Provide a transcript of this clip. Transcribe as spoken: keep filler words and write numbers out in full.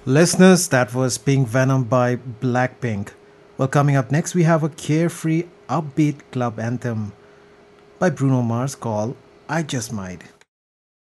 Listeners, that was Pink Venom by Blackpink. Well, coming up next, we have a carefree, upbeat club anthem by Bruno Mars called I Just Might.